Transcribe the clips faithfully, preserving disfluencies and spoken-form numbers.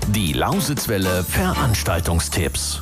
Die Lausitzwelle Veranstaltungstipps.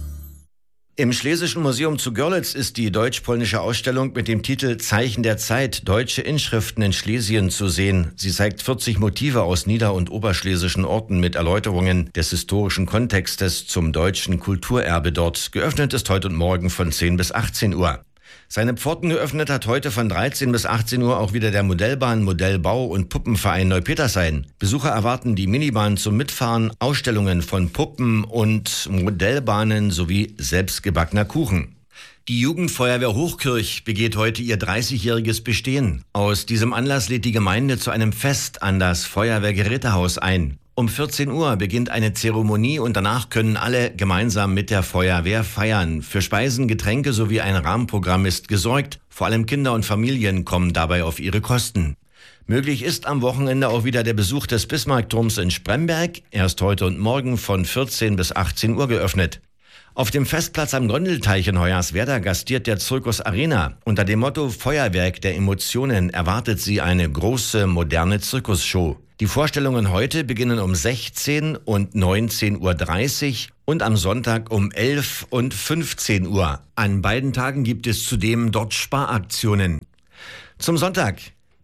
Im Schlesischen Museum zu Görlitz ist die deutsch-polnische Ausstellung mit dem Titel Zeichen der Zeit – Deutsche Inschriften in Schlesien zu sehen. Sie zeigt vierzig Motive aus nieder- und oberschlesischen Orten mit Erläuterungen des historischen Kontextes zum deutschen Kulturerbe dort. Geöffnet ist heute und morgen von zehn bis achtzehn Uhr. Seine Pforten geöffnet hat heute von dreizehn bis achtzehn Uhr auch wieder der Modellbahn-, Modellbau- und Puppenverein Neupetershain. Besucher erwarten die Minibahn zum Mitfahren, Ausstellungen von Puppen und Modellbahnen sowie selbstgebackener Kuchen. Die Jugendfeuerwehr Hochkirch begeht heute ihr dreißigjähriges Bestehen. Aus diesem Anlass lädt die Gemeinde zu einem Fest an das Feuerwehrgerätehaus ein. Um vierzehn Uhr beginnt eine Zeremonie und danach können alle gemeinsam mit der Feuerwehr feiern. Für Speisen, Getränke sowie ein Rahmenprogramm ist gesorgt. Vor allem Kinder und Familien kommen dabei auf ihre Kosten. Möglich ist am Wochenende auch wieder der Besuch des Bismarckturms in Spremberg. Erst heute und morgen von vierzehn bis achtzehn Uhr geöffnet. Auf dem Festplatz am Gondelteich in Hoyerswerda gastiert der Zirkus Arena. Unter dem Motto Feuerwerk der Emotionen erwartet sie eine große, moderne Zirkusshow. Die Vorstellungen heute beginnen um sechzehn und neunzehn Uhr dreißig und am Sonntag um elf und fünfzehn Uhr. An beiden Tagen gibt es zudem dort Sparaktionen. Zum Sonntag.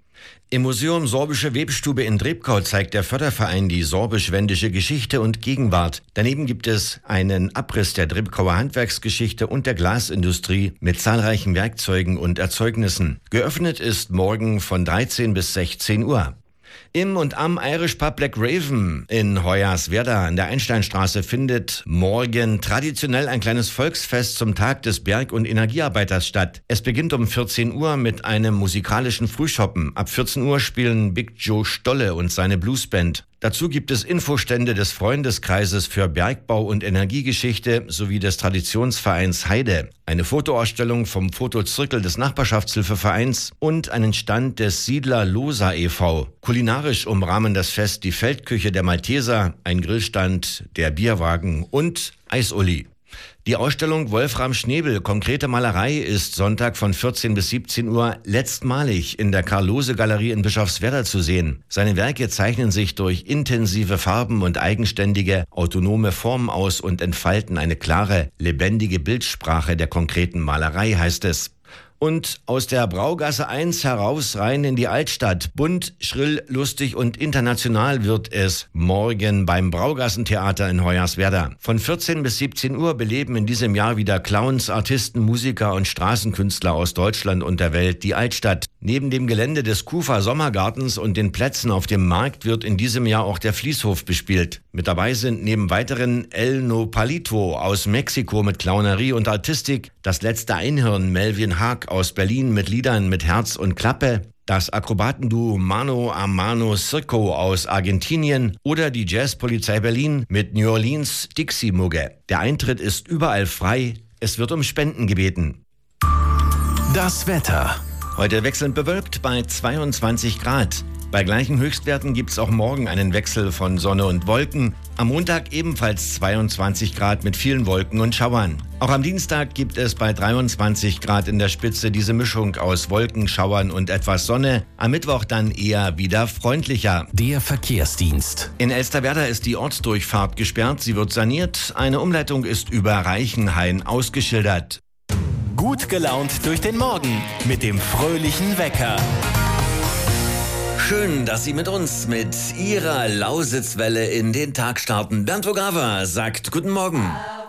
Im Museum Sorbische Webstube in Drebkau zeigt der Förderverein die sorbisch-wendische Geschichte und Gegenwart. Daneben gibt es einen Abriss der Drebkauer Handwerksgeschichte und der Glasindustrie mit zahlreichen Werkzeugen und Erzeugnissen. Geöffnet ist morgen von dreizehn bis sechzehn Uhr. Im und am Irish Pub Black Raven in Hoyerswerda an der Einsteinstraße findet morgen traditionell ein kleines Volksfest zum Tag des Berg- und Energiearbeiters statt. Es beginnt um vierzehn Uhr mit einem musikalischen Frühschoppen. Ab vierzehn Uhr spielen Big Joe Stolle und seine Bluesband. Dazu gibt es Infostände des Freundeskreises für Bergbau- und Energiegeschichte sowie des Traditionsvereins Heide, eine Fotoausstellung vom Fotozirkel des Nachbarschaftshilfevereins und einen Stand des Siedler Losa e V Kulinarisch umrahmen das Fest die Feldküche der Malteser, ein Grillstand, der Bierwagen und Eisuli. Die Ausstellung Wolfram Schnebel, konkrete Malerei, ist Sonntag von vierzehn bis siebzehn Uhr letztmalig in der Karl-Lose-Galerie in Bischofswerda zu sehen. Seine Werke zeichnen sich durch intensive Farben und eigenständige, autonome Formen aus und entfalten eine klare, lebendige Bildsprache der konkreten Malerei, heißt es. Und aus der Braugasse eins heraus rein in die Altstadt. Bunt, schrill, lustig und international wird es morgen beim Braugassentheater in Hoyerswerda. Von vierzehn bis siebzehn Uhr beleben in diesem Jahr wieder Clowns, Artisten, Musiker und Straßenkünstler aus Deutschland und der Welt die Altstadt. Neben dem Gelände des Kufa Sommergartens und den Plätzen auf dem Markt wird in diesem Jahr auch der Fließhof bespielt. Mit dabei sind neben weiteren El Nopalito aus Mexiko mit Clownerie und Artistik, das letzte Einhirn Melvin Haag aus Berlin mit Liedern mit Herz und Klappe, das Akrobatenduo Mano a Mano Circo aus Argentinien oder die Jazzpolizei Berlin mit New Orleans Dixie Mugge. Der Eintritt ist überall frei, es wird um Spenden gebeten. Das Wetter. Heute wechselnd bewölkt bei zweiundzwanzig Grad. Bei gleichen Höchstwerten gibt es auch morgen einen Wechsel von Sonne und Wolken. Am Montag ebenfalls zweiundzwanzig Grad mit vielen Wolken und Schauern. Auch am Dienstag gibt es bei dreiundzwanzig Grad in der Spitze diese Mischung aus Wolken, Schauern und etwas Sonne. Am Mittwoch dann eher wieder freundlicher. Der Verkehrsdienst. In Elsterwerda ist die Ortsdurchfahrt gesperrt. Sie wird saniert. Eine Umleitung ist über Reichenhain ausgeschildert. Gut gelaunt durch den Morgen mit dem fröhlichen Wecker. Schön, dass Sie mit uns, mit Ihrer Lausitzwelle in den Tag starten. Bernd Vogava sagt guten Morgen.